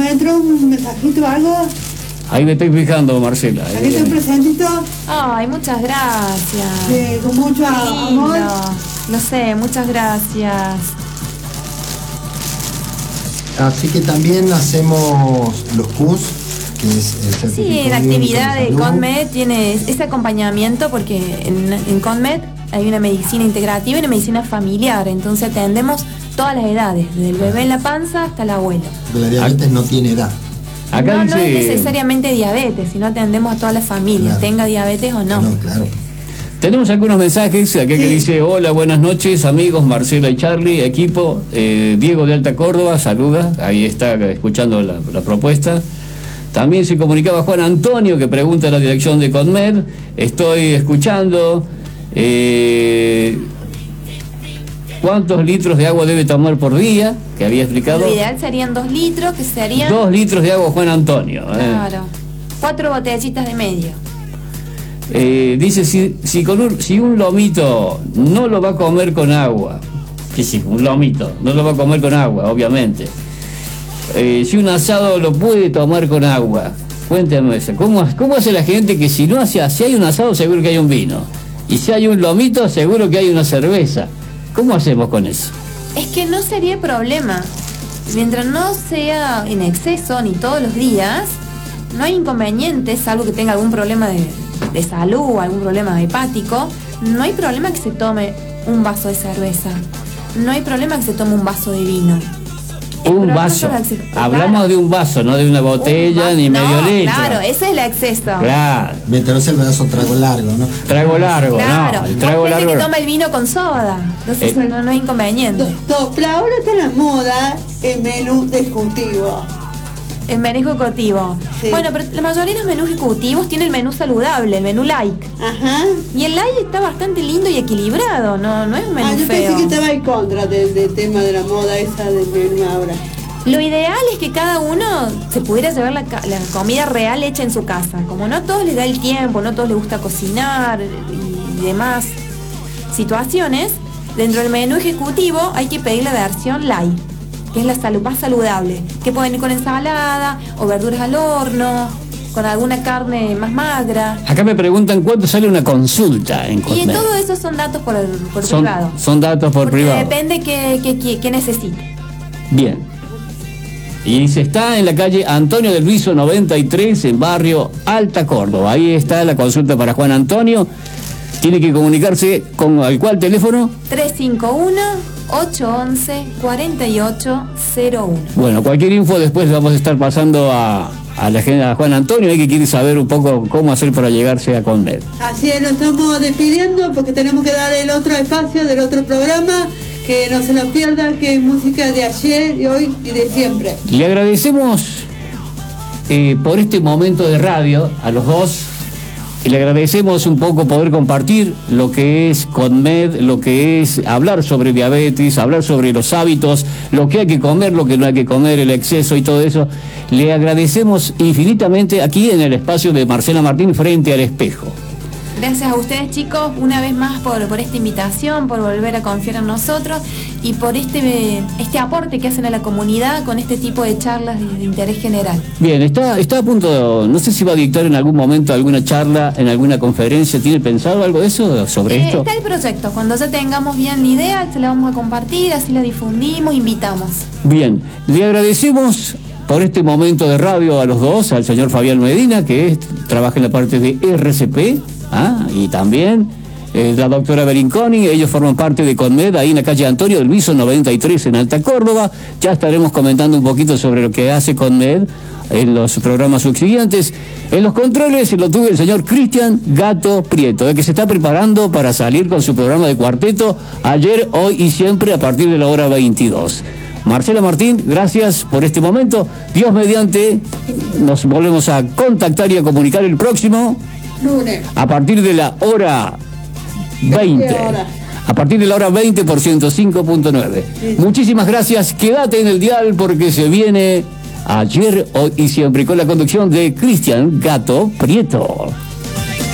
me entró un mensajito o algo. Ahí me estoy fijando, Marcela. Aquí está un presentito. Ay, muchas gracias. Con mucho amor. No sé, muchas gracias. Así que también hacemos los CUS, que es el certificado. Sí, la actividad de CONMED tiene ese acompañamiento porque en CONMED hay una medicina integrativa y una medicina familiar, entonces atendemos todas las edades, desde el bebé en la panza hasta el abuelo. La diabetes no tiene edad. Acá no es necesariamente diabetes, sino atendemos a toda la familia, claro, tenga diabetes o no. Claro. Tenemos algunos mensajes acá que dice: hola, buenas noches amigos, Marcela y Charlie, equipo, Diego de Alta Córdoba, saluda, ahí está escuchando la propuesta. También se comunicaba Juan Antonio, que pregunta la dirección de CONMED, estoy escuchando. ¿Cuántos litros de agua debe tomar por día? Que había explicado. Lo ideal serían 2 litros, que serían... 2 litros de agua, Juan Antonio. Claro. 4 botellitas de medio. Dice, si un lomito no lo va a comer con agua, que sí, un lomito no lo va a comer con agua, obviamente. Si un asado lo puede tomar con agua, cuéntame eso. ¿Cómo hace la gente que si hay un asado seguro que hay un vino? Y si hay un lomito seguro que hay una cerveza? ¿Cómo hacemos con eso? Es que no sería problema. Mientras no sea en exceso ni todos los días, no hay inconveniente, salvo que tenga algún problema de salud o algún problema hepático. No hay problema que se tome un vaso de cerveza. No hay problema que se tome un vaso de vino. Un vaso. Hablamos de un vaso, no de una botella ni medio litro. Claro, ese es el exceso. Claro. Mientras no sea el pedazo trago largo, ¿no? Trago largo, claro. No. El trago hay gente largo. que toma el vino con soda. Entonces no es inconveniente. Pero ahora está en la moda el menú ejecutivo. El menú ejecutivo. Sí. Bueno, pero la mayoría de los menús ejecutivos tienen el menú saludable, el menú light. Ajá. Y el light está bastante lindo y equilibrado, no es un menú yo feo. Pensé que estaba en contra del tema de la moda esa del menú ahora. Lo ideal es que cada uno se pudiera llevar la comida real hecha en su casa. Como no a todos les da el tiempo, no a todos les gusta cocinar y demás situaciones, dentro del menú ejecutivo hay que pedir la versión light, que es la más saludable, que pueden ir con ensalada o verduras al horno, con alguna carne más magra. Acá me preguntan cuánto sale una consulta en CONMED. Y todo eso son datos por privado. Son datos por privado. Depende qué necesite. Bien. Y se está en la calle Antonio del Luiso 93, en barrio Alta Córdoba. Ahí está la consulta para Juan Antonio. Tiene que comunicarse con ¿al cuál teléfono? 351-811-4801. Bueno, cualquier info después le vamos a estar pasando a Juan Antonio, que quiere saber un poco cómo hacer para llegarse a CONMED. Así es, nos estamos despidiendo porque tenemos que dar el otro espacio del otro programa. Que no se nos pierdan, que es música de ayer, de hoy y de siempre. Le agradecemos por este momento de radio a los dos. Y le agradecemos un poco poder compartir lo que es CONMED, lo que es hablar sobre diabetes, hablar sobre los hábitos, lo que hay que comer, lo que no hay que comer, el exceso y todo eso. Le agradecemos infinitamente aquí en el espacio de Marcela Martín frente al espejo. Gracias a ustedes, chicos, una vez más por esta invitación, por volver a confiar en nosotros y por este aporte que hacen a la comunidad con este tipo de charlas de interés general. Bien, está a punto, no sé si va a dictar en algún momento alguna charla, en alguna conferencia. ¿Tiene pensado algo de eso sobre esto? Está el proyecto, cuando ya tengamos bien la idea, se la vamos a compartir, así la difundimos, invitamos. Bien, le agradecemos por este momento de radio a los dos, al señor Fabián Medina, que trabaja en la parte de RCP. Y también la doctora Berinconi, ellos forman parte de CONMED ahí en la calle Antonio del Luiso 93 en Alta Córdoba. Ya estaremos comentando un poquito sobre lo que hace CONMED en los programas subsiguientes. En los controles lo tuvo el señor Cristian Gato Prieto, que se está preparando para salir con su programa de cuarteto ayer, hoy y siempre a partir de la hora 22. Marcela Martín, gracias por este momento. Dios mediante, nos volvemos a contactar y a comunicar el próximo lunes. A partir de la hora 20. A partir de la hora 20 por 105.9. Sí. Muchísimas gracias. Quédate en el dial porque se viene ayer, hoy y siempre con la conducción de Cristian Gato Prieto.